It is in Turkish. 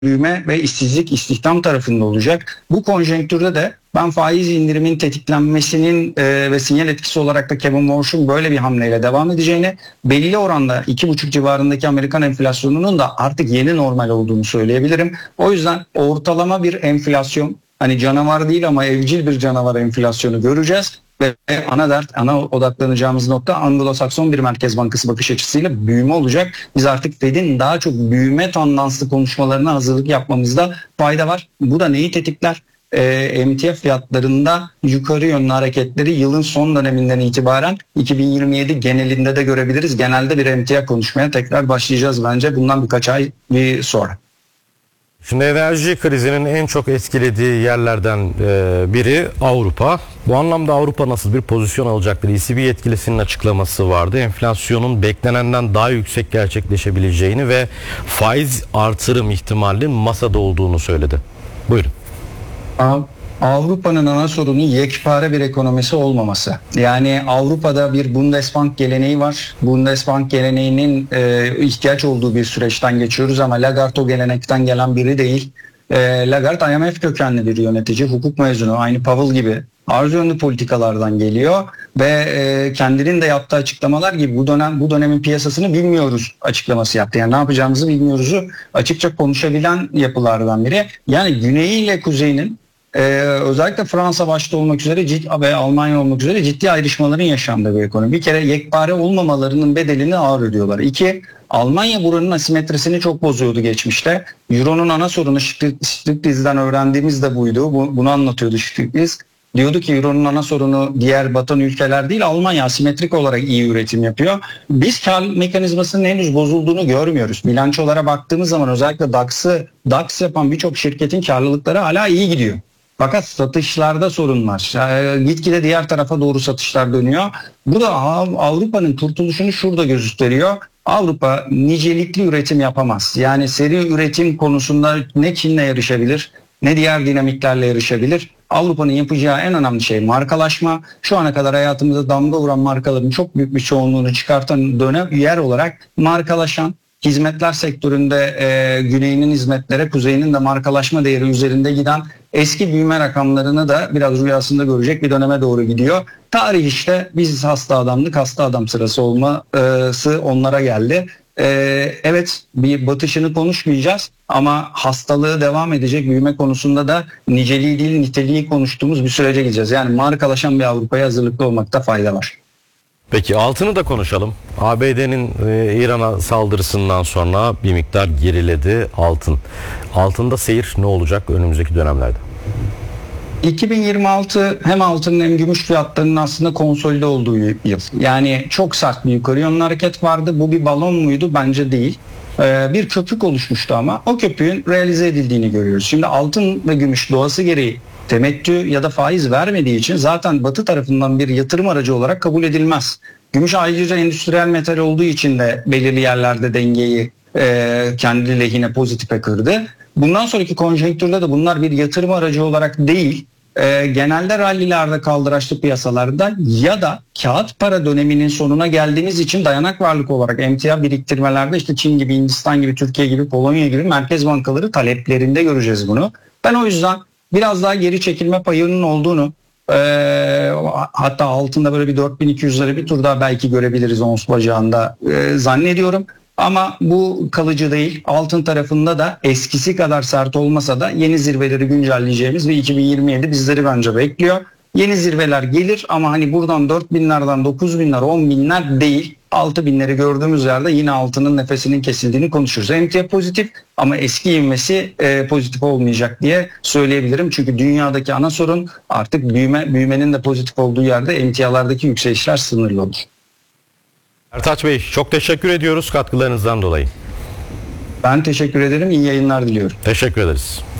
büyüme ve işsizlik istihdam tarafında olacak. Bu konjonktürde de ben faiz indirimin tetiklenmesinin ve sinyal etkisi olarak da Kevin Warsh'un böyle bir hamleyle devam edeceğini, belli oranda 2,5 civarındaki Amerikan enflasyonunun da artık yeni normal olduğunu söyleyebilirim. O yüzden ortalama bir enflasyon, hani canavar değil ama evcil bir canavar enflasyonu göreceğiz. Ve ana odaklanacağımız nokta Anglo-Sakson bir merkez bankası bakış açısıyla büyüme olacak. Biz artık Fed'in daha çok büyüme tandanslı konuşmalarına hazırlık yapmamızda fayda var. Bu da neyi tetikler? Emtia fiyatlarında yukarı yönlü hareketleri yılın son döneminden itibaren 2027 genelinde de görebiliriz. Genelde bir emtia konuşmaya tekrar başlayacağız bence bundan birkaç ay sonra. Şimdi enerji krizinin en çok etkilediği yerlerden biri Avrupa. Bu anlamda Avrupa nasıl bir pozisyon alacaktır? ECB yetkilisinin açıklaması vardı. Enflasyonun beklenenden daha yüksek gerçekleşebileceğini ve faiz artırım ihtimalinin masada olduğunu söyledi. Buyurun. Avrupa'nın ana sorunu yekpare bir ekonomisi olmaması. Yani Avrupa'da bir Bundesbank geleneği var. Bundesbank geleneğinin ihtiyaç olduğu bir süreçten geçiyoruz ama Lagarde o gelenekten gelen biri değil. Lagarde IMF kökenli bir yönetici, hukuk mezunu, aynı Powell gibi arzu yönlü politikalardan geliyor ve kendinin de yaptığı açıklamalar gibi bu dönemin piyasasını bilmiyoruz açıklaması yaptı. Yani ne yapacağımızı bilmiyoruzu açıkça konuşabilen yapılardan biri. Yani güneyi ile kuzeyinin özellikle Fransa başta olmak üzere ve Almanya olmak üzere ciddi ayrışmaların yaşandığı bir ekonomi. Bir kere yekpare olmamalarının bedelini ağır ödüyorlar. İki, Almanya buranın asimetrisini çok bozuyordu geçmişte. Euro'nun ana sorunu Stiglitz'den öğrendiğimiz de buydu. Bunu anlatıyordu Stiglitz. Diyordu ki Euro'nun ana sorunu diğer batan ülkeler değil, Almanya asimetrik olarak iyi üretim yapıyor. Biz kar mekanizmasının henüz bozulduğunu görmüyoruz. Bilançolara baktığımız zaman özellikle DAX yapan birçok şirketin karlılıkları hala iyi gidiyor. Fakat satışlarda sorun var. Gitgide diğer tarafa doğru satışlar dönüyor. Bu da Avrupa'nın kurtuluşunu şurada gösteriyor. Avrupa nicelikli üretim yapamaz. Yani seri üretim konusunda ne Çin'le yarışabilir ne diğer dinamiklerle yarışabilir. Avrupa'nın yapacağı en önemli şey markalaşma. Şu ana kadar hayatımızda damga vuran markaların çok büyük bir çoğunluğunu çıkartan yer olarak markalaşan, hizmetler sektöründe güneyinin hizmetlere, kuzeyinin de markalaşma değeri üzerinde giden eski büyüme rakamlarını da biraz rüyasında görecek bir döneme doğru gidiyor. Tarih işte biz hasta adamlık, hasta adam sırası olması onlara geldi. Evet, bir batışını konuşmayacağız ama hastalığı devam edecek büyüme konusunda da niceliği değil niteliği konuştuğumuz bir sürece gideceğiz. Yani markalaşan bir Avrupa'ya hazırlıklı olmakta fayda var. Peki altını da konuşalım. ABD'nin İran'a saldırısından sonra bir miktar geriledi altın. Altında seyir ne olacak önümüzdeki dönemlerde? 2026 hem altının hem gümüş fiyatlarının aslında konsolide olduğu yıl. Yani çok sert bir yukarı yönlü hareket vardı. Bu bir balon muydu? Bence değil. Bir köpük oluşmuştu ama o köpüğün realize edildiğini görüyoruz. Şimdi altın ve gümüş doğası gereği temettü ya da faiz vermediği için zaten Batı tarafından bir yatırım aracı olarak kabul edilmez. Gümüş ayrıca endüstriyel metal olduğu için de belirli yerlerde dengeyi kendi lehine pozitife kırdı. Bundan sonraki konjonktürde de bunlar bir yatırım aracı olarak değil, genelde rallilerde kaldıraçlı piyasalarda ya da kağıt para döneminin sonuna geldiğimiz için dayanak varlık olarak emtia biriktirmelerde işte Çin gibi, Hindistan gibi, Türkiye gibi, Polonya gibi merkez bankaları taleplerinde göreceğiz bunu. Ben o yüzden biraz daha geri çekilme payının olduğunu, hatta altında böyle bir 4200'leri bir tur daha belki görebiliriz ons bacağında zannediyorum. Ama bu kalıcı değil. Altın tarafında da eskisi kadar sert olmasa da yeni zirveleri güncelleyeceğimiz ve 2027 bizleri bence bekliyor. Yeni zirveler gelir ama hani buradan 4000'lerden 9000'ler 10.000'ler değil. 6000'leri gördüğümüz yerde yine altının nefesinin kesildiğini konuşuruz. Emtia pozitif ama eski ivmesi pozitif olmayacak diye söyleyebilirim. Çünkü dünyadaki ana sorun artık büyümenin de pozitif olduğu yerde emtialardaki yükselişler sınırlı olur. Ertaç Bey çok teşekkür ediyoruz katkılarınızdan dolayı. Ben teşekkür ederim. İyi yayınlar diliyorum. Teşekkür ederiz.